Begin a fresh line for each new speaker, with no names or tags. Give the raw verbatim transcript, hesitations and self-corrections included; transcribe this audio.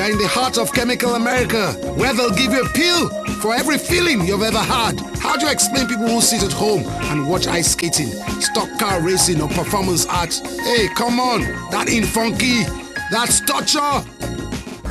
You're in the heart of Chemical America, where they'll give you a pill for every feeling you've ever had. How do you explain people who sit at home and watch ice skating, stock car racing or performance art? Hey, come on, that ain't funky. That's torture.